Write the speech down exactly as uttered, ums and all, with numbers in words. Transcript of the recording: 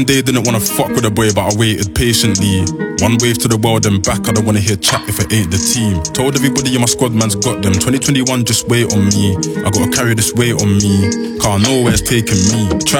They didn't wanna fuck with a boy, but I waited patiently. One wave to the world and back, I don't wanna hear chat if it ain't the team. Told everybody in my squad man's got them. Twenty twenty-one, just wait on me. I gotta carry this weight on me, 'cause I know where it's taking me. Try